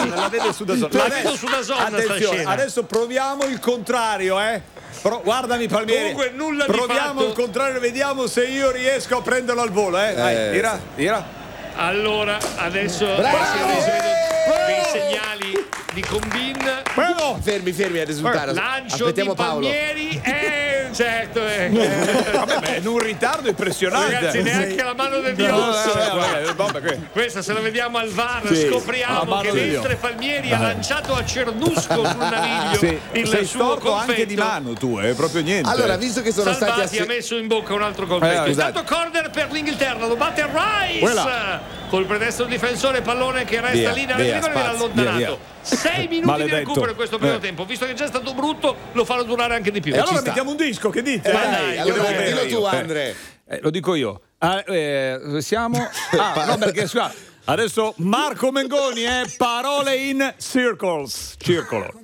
la vede su DAZN. Attenzione, adesso proviamo il contrario, guardami Palmieri. Comunque nulla proviamo di il contrario, vediamo se io riesco a prenderlo al volo, Vai, tira. Allora, adesso dei segnali di Combin. Fermi a risultare. Lancio Aspettiamo di Paolo. Palmieri. Certo. Vabbè, in un ritardo impressionante. Ragazzi, neanche la mano del Dio. Questa se la vediamo al VAR scopriamo che mentre Palmieri ha lanciato a Cernusco sul naviglio il sei suo confetto, anche di mano tu, proprio niente. Allora, visto che sono Salvati stati ha messo in bocca un altro confetto. Intanto corner per l'Inghilterra, lo batte Rice col predestro difensore, pallone che resta lì nella viene allontanato. 6 minuti di recupero in questo primo tempo, visto che è già stato brutto, lo farà durare anche di più. E allora mettiamo un disco, che dite? Allora dillo tu, Andre. Lo dico io. Siamo no, perché adesso Marco Mengoni, parole in circolo.